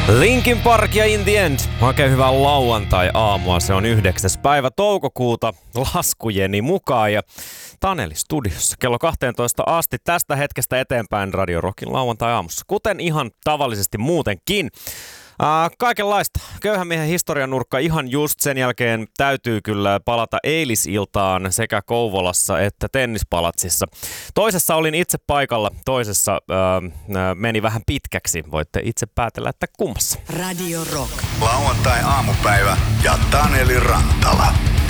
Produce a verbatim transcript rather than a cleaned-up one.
Linkin Park ja In the End. Oikein hyvää lauantai-aamua. Se on yhdeksäs päivä toukokuuta laskujeni mukaan. Ja Taneli studiossa kello kaksitoista asti tästä hetkestä eteenpäin Radio Rockin lauantai-aamussa. Kuten ihan tavallisesti muutenkin. Äh, kaikenlaista. Köyhän miehen historianurkka ihan just sen jälkeen täytyy kyllä palata eilisiltaan sekä Kouvolassa että Tennispalatsissa. Toisessa olin itse paikalla, toisessa äh, meni vähän pitkäksi. Voitte itse päätellä, että kummassa. Radio Rock. Lauantai-aamupäivä ja Taneli Rantala.